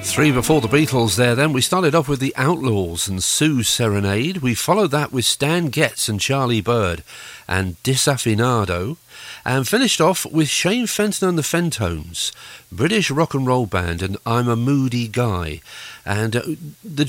Three before the Beatles there then. We started off with the Outlaws and Sue's Serenade. We followed that with Stan Getz and Charlie Bird and Disafinado. And finished off with Shane Fenton and the Fentones, British rock and roll band, and I'm a Moody Guy. And the